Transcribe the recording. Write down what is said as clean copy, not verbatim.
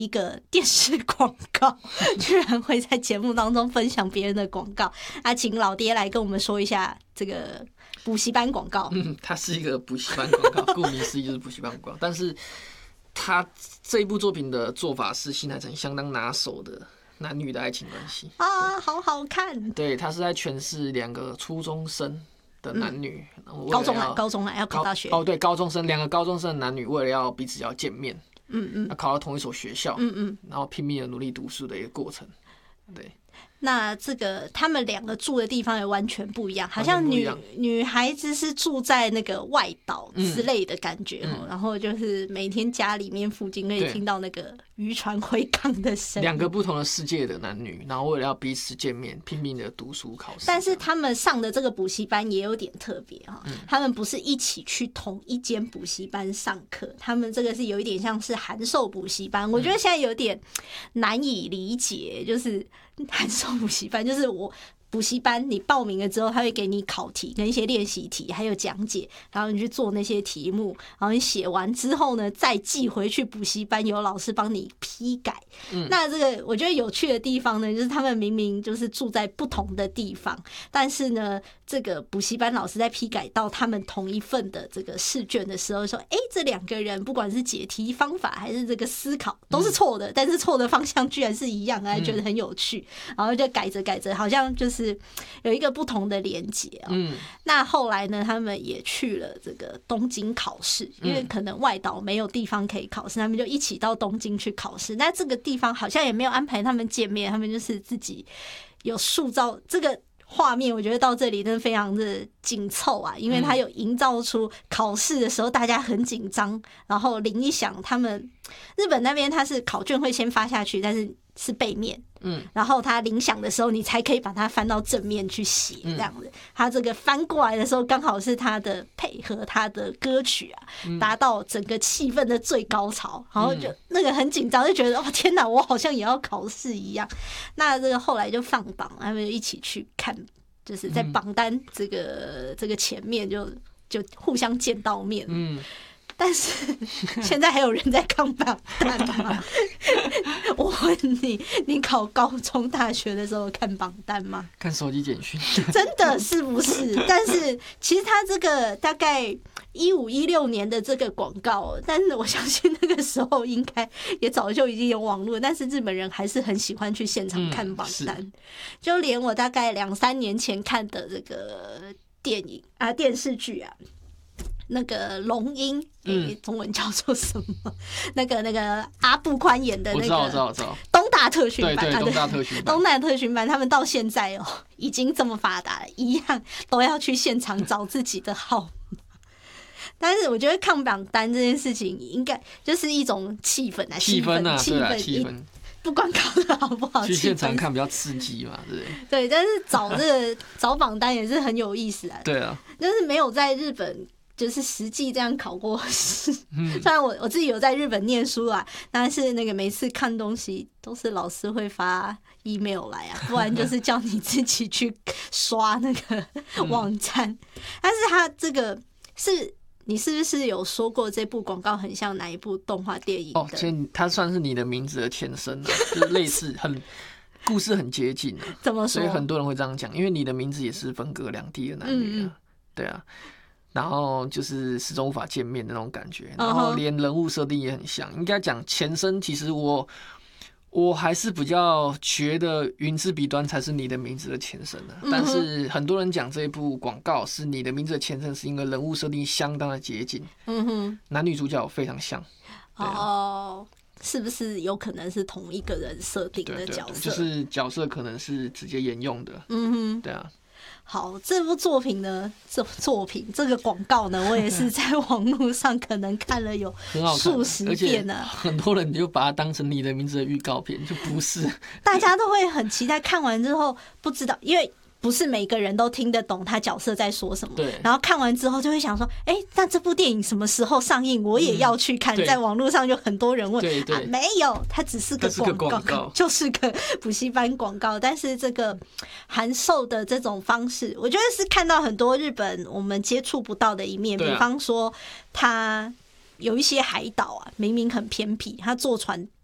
一个电视广告，居然会在节目当中分享别人的广告啊！请老爹来跟我们说一下这个补习班广告。 它是一个补习班广告，顾名思义就是补习班广告。但是他这一部作品的做法是新海诚相当拿手的男女的爱情关系啊，好好看。 对，他是在诠释2个初中生的男女， 高中要考大学。 对，高中生，2个高中生的男女为了要彼此要见面，考到同一所学校，然后拼命的努力读书的一个过程。对。 那这个他们2个住的地方也完全不一样，好像女孩子是住在那个外岛之类的感觉，然后就是每天家里面附近可以听到那个渔船回港的声音。 2个不同的世界的男女，然后为了要彼此见面，拼命的读书考试。 但是他们上的这个补习班也有点特别哈，他们不是一起去同一间补习班上课，他们这个是有一点像是函授补习班。我觉得现在有点难以理解，就是函授补习班就是我补习班你报名了之后，他会给你考题跟一些练习题还有讲解，然后你去做那些题目，然后你写完之后呢再寄回去补习班，有老师帮你批改。那这个我觉得有趣的地方呢，就是他们明明就是住在不同的地方，但是呢这个补习班老师在批改到他们同一份的这个试卷的时候说，这2个人不管是解题方法还是这个思考都是错的，但是错的方向居然是一样，还觉得很有趣，然后就改着好像就是有一个不同的连结。那后来呢他们也去了这个东京考试，因为可能外岛没有地方可以考试，他们就一起到东京去考试。那这个地方好像也没有安排他们见面，他们就是自己有塑造这个画面，我觉得到这里真的非常的紧凑啊，因为他有营造出考试的时候大家很紧张，然后铃一响，他们日本那边他是考卷会先发下去，但是是背面，然后他铃响的时候你才可以把它翻到正面去写，这样子。他这个翻过来的时候刚好是他的配合他的歌曲啊，达到整个气氛的最高潮，然后就那个很紧张，就觉得哦天哪，我好像也要考试一样。那这个后来就放榜，他们就一起去看，就是在榜单这个前面就互相见到面。但是现在还有人在看榜单吗？我问你，你考高中大学的时候看榜单吗？ 看手机简讯。 真的是不是？但是其实他这个大概15、16年的这个广告，但是我相信那个时候应该也早就已经有网络，但是日本人还是很喜欢去现场看榜单。就连我大概2、3年前看的这个电视剧啊，那个龙樱，中文叫做什么？那个阿部宽演的那个， 我知道东大特训班， 对，东大特训班， 他们到现在已经这么发达了，一样都要去现场找自己的号码。但是我觉得看榜单这件事情，应该就是一种气氛啊，气氛。不管考得好不好， 去现场看比较刺激嘛，对不对？ 对，但是找榜单也是很有意思啊。 对啊， 但是没有在日本就是实际这样考过试。虽然我自己有在日本念书啊，但是那个每次看东西都是老师会发 email 来啊，不然就是叫你自己去刷那个网站。但是他这个你是不是有说过这部广告很像哪一部动画电影的？ 其实它算是你的名字的前身，就是类似故事很接近的。 怎么说？ 所以很多人会这样讲，因为你的名字也是分隔两地的男女啊，对啊。然后就是始终无法见面的那种感觉，然后连人物设定也很像。应该讲前身，其实我还是比较觉得云之彼端才是你的名字的前身的，但是很多人讲这一部广告是你的名字的前身，是因为人物设定相当的接近，男女主角非常像。 是不是有可能是同一个人设定的角色？ 对，就是角色可能是直接沿用的。对啊。 好，这部作品呢，这个广告呢，我也是在网络上可能看了有数十遍了。 很多人就把它当成你的名字的预告片，就不是。 大家都会很期待，看完之后不知道，因为不是每个人都听得懂他角色在说什么。 对。 然后看完之后就会想说，那这部电影什么时候上映？我也要去看。在网络上就很多人问， 对没有，它只是个广告，就是个补习班广告。但是这个函授的这种方式，我觉得是看到很多日本我们接触不到的一面。比方说，他有一些海岛啊，明明很偏僻，他坐船